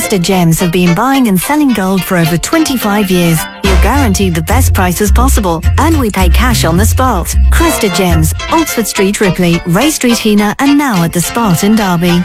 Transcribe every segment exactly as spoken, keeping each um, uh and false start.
Cresta Gems have been buying and selling gold for over twenty-five years. You're guaranteed the best prices possible, and we pay cash on the spot. Cresta Gems, Oxford Street, Ripley, Ray Street, Heanor, and now at the Spot in Derby.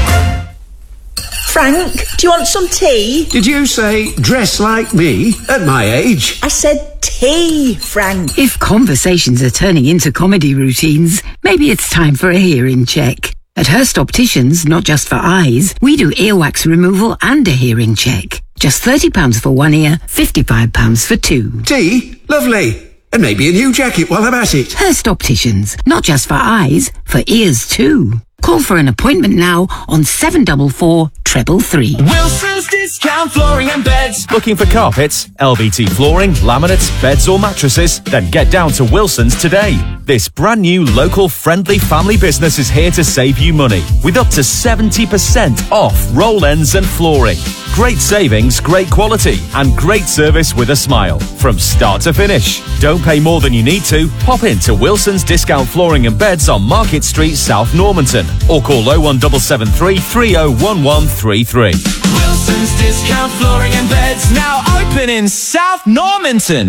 Frank, do you want some tea? Did you say dress like me at my age? I said tea, Frank. If conversations are turning into comedy routines, maybe it's time for a hearing check. At Hurst Opticians, not just for eyes, we do earwax removal and a hearing check. Just thirty pounds for one ear, fifty-five pounds for two. Tea? Lovely. And maybe a new jacket while I'm at it. Hurst Opticians, not just for eyes, for ears too. Call for an appointment now on seven four four, three three three. Wilson's Discount Flooring and Beds. Looking for carpets, L B T flooring, laminates, beds or mattresses? Then get down to Wilson's today. This brand new local friendly family business is here to save you money with up to seventy percent off roll ends and flooring. Great savings, great quality and great service with a smile from start to finish. Don't pay more than you need to. Pop into Wilson's Discount Flooring and Beds on Market Street, South Normanton, or call oh one seven seven three, three oh one one three three. Wilson's Discount Flooring and Beds, now open in South Normanton.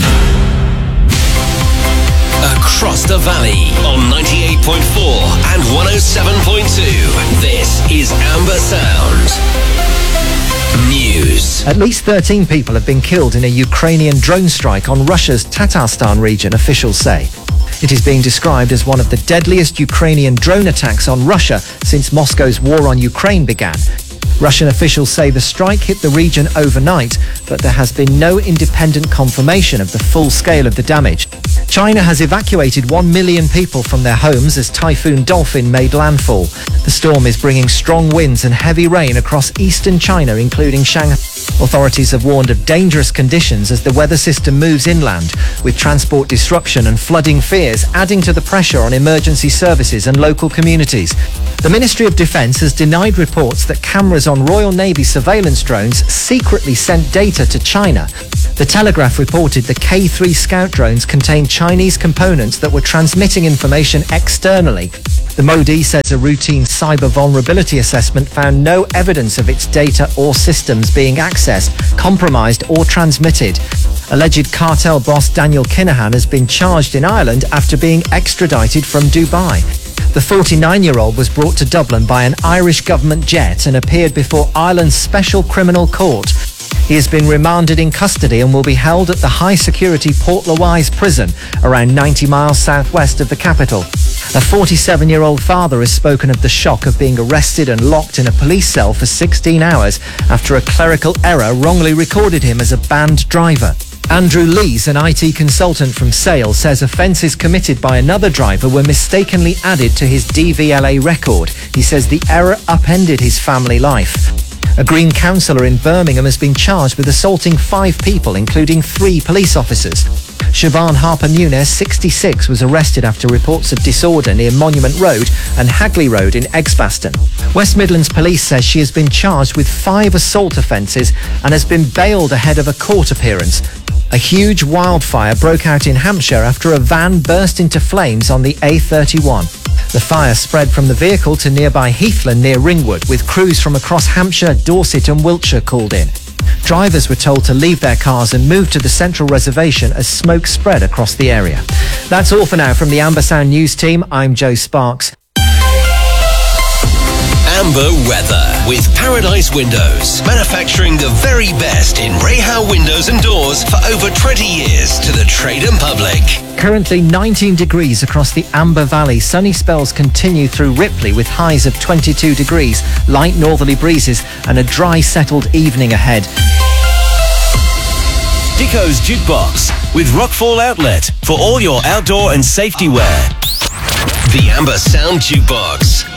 Across the valley on ninety-eight point four and one oh seven point two. This is Amber Sound. News. At least thirteen people have been killed in a Ukrainian drone strike on Russia's Tatarstan region, officials say. It is being described as one of the deadliest Ukrainian drone attacks on Russia since Moscow's war on Ukraine began. Russian officials say the strike hit the region overnight, but there has been no independent confirmation of the full scale of the damage. China has evacuated one million people from their homes as Typhoon Dolphin made landfall. The storm is bringing strong winds and heavy rain across eastern China, including Shanghai. Authorities have warned of dangerous conditions as the weather system moves inland, with transport disruption and flooding fears adding to the pressure on emergency services and local communities. The Ministry of Defence has denied reports that cameras on Royal Navy surveillance drones secretly sent data to China. The Telegraph reported the K three Scout drones contained Chinese components that were transmitting information externally. The M O D says a routine cyber vulnerability assessment found no evidence of its data or systems being accessed, compromised or transmitted. Alleged cartel boss Daniel Kinahan has been charged in Ireland after being extradited from Dubai. The forty-nine-year-old was brought to Dublin by an Irish government jet and appeared before Ireland's Special Criminal Court. He has been remanded in custody and will be held at the high-security Portlaoise prison, around ninety miles southwest of the capital. A forty-seven-year-old father has spoken of the shock of being arrested and locked in a police cell for sixteen hours after a clerical error wrongly recorded him as a banned driver. Andrew Lees, an I T consultant from Sale, says offences committed by another driver were mistakenly added to his D V L A record. He says the error upended his family life. A Green councillor in Birmingham has been charged with assaulting five people, including three police officers. Siobhan Harper-Nunes, sixty-six, was arrested after reports of disorder near Monument Road and Hagley Road in Exbaston. West Midlands Police says she has been charged with five assault offences and has been bailed ahead of a court appearance. A huge wildfire broke out in Hampshire after a van burst into flames on the A thirty-one. The fire spread from the vehicle to nearby Heathland near Ringwood, with crews from across Hampshire, Dorset and Wiltshire called in. Drivers were told to leave their cars and move to the central reservation as smoke spread across the area. That's all for now from the Amber Sound News team. I'm Joe Sparks. Amber weather with Paradise Windows, manufacturing the very best in Rahal windows and doors for over twenty years to the trade and public. Currently nineteen degrees across the Amber Valley. Sunny spells continue through Ripley with highs of twenty-two degrees, light northerly breezes and a dry settled evening ahead. Dico's Jukebox with Rockfall Outlet for all your outdoor and safety wear. The Amber Sound Jukebox